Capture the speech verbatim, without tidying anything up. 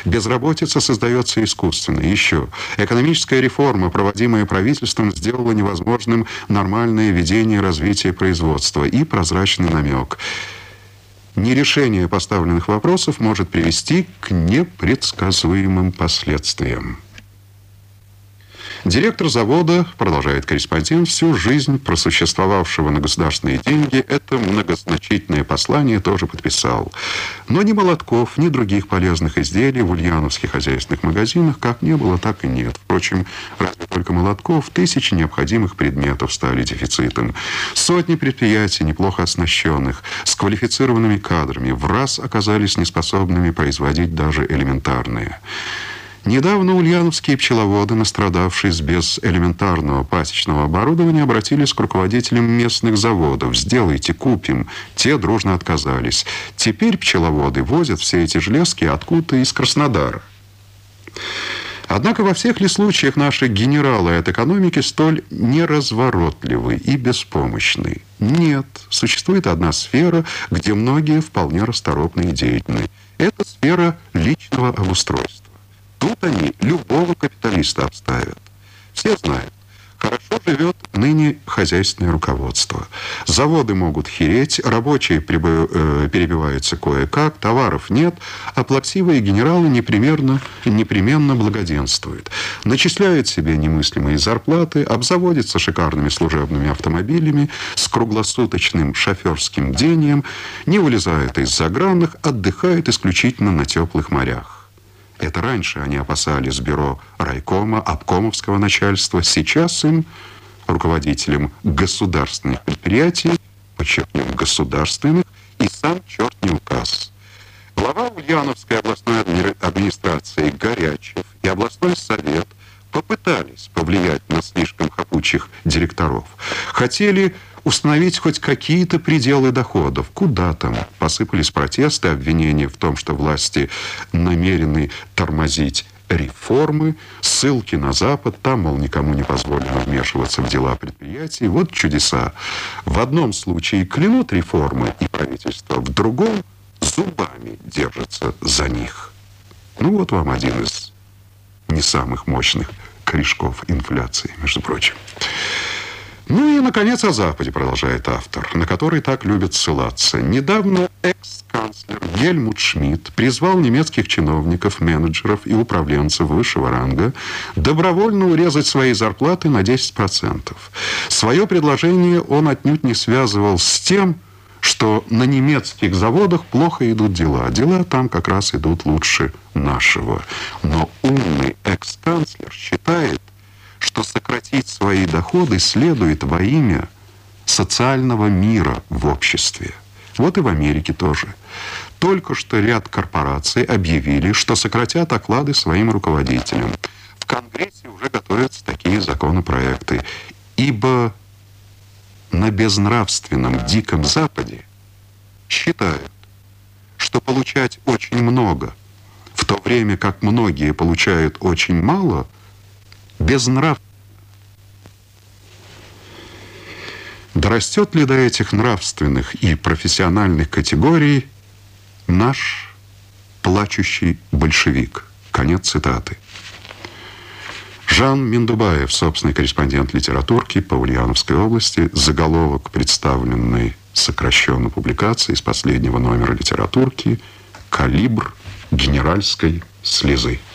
Безработица создается искусственно. Еще. Экономическая реформа, проводимая правительством, сделала невозможным нормальное ведение развития производства. И прозрачный намек. Нерешение поставленных вопросов может привести к непредсказуемым последствиям. Директор завода, продолжает корреспондент, всю жизнь просуществовавшего на государственные деньги, это многозначительное послание тоже подписал. Но ни молотков, ни других полезных изделий в ульяновских хозяйственных магазинах как не было, так и нет. Впрочем, разве только молотков, тысячи необходимых предметов стали дефицитом. Сотни предприятий, неплохо оснащенных, с квалифицированными кадрами, в раз оказались неспособными производить даже элементарные. Недавно ульяновские пчеловоды, настрадавшись без элементарного пасечного оборудования, обратились к руководителям местных заводов. «Сделайте, купим». Те дружно отказались. Теперь пчеловоды возят все эти железки откуда-то из Краснодара. Однако во всех ли случаях наши генералы от экономики столь неразворотливы и беспомощны? Нет. Существует одна сфера, где многие вполне расторопны и деятельны. Это сфера личного обустройства. Тут они любого капиталиста обставят. Все знают, хорошо живет ныне хозяйственное руководство. Заводы могут хереть, рабочие перебиваются кое-как, товаров нет, а плаксивые генералы непременно, непременно благоденствуют. Начисляют себе немыслимые зарплаты, обзаводятся шикарными служебными автомобилями, с круглосуточным шоферским бдением, не вылезают из загранных, отдыхают исключительно на теплых морях. Это раньше они опасались бюро райкома, обкомовского начальства. Сейчас им, руководителям государственных предприятий, подчеркнем, государственных, и сам черт не указ. Глава Ульяновской областной администрации Горячев и областной совет попытались повлиять на слишком хапучих директоров. Хотели установить хоть какие-то пределы доходов. Куда там? Посыпались протесты, обвинения в том, что власти намерены тормозить реформы, ссылки на Запад, там, мол, никому не позволено вмешиваться в дела предприятий. Вот чудеса. В одном случае клянут реформы и правительство, в другом зубами держатся за них. Ну вот вам один из не самых мощных корешков инфляции, между прочим. Ну и, наконец, о Западе, продолжает автор, на который так любят ссылаться. Недавно экс-канцлер Гельмут Шмидт призвал немецких чиновников, менеджеров и управленцев высшего ранга добровольно урезать свои зарплаты на десять процентов. Свое предложение он отнюдь не связывал с тем, что на немецких заводах плохо идут дела. Дела там как раз идут лучше нашего. Но умный экс-канцлер считает, что сократить свои доходы следует во имя социального мира в обществе. Вот и в Америке тоже. Только что ряд корпораций объявили, что сократят оклады своим руководителям. В Конгрессе уже готовятся такие законопроекты. Ибо на безнравственном Диком Западе считают, что получать очень много, в то время как многие получают очень мало, безнравственно. Дорастет ли до этих нравственных и профессиональных категорий наш плачущий большевик? Конец цитаты. Жан Миндубаев, собственный корреспондент литературки по Ульяновской области, заголовок представленной сокращенной публикации из последнего номера литературки «Калибр генеральской слезы».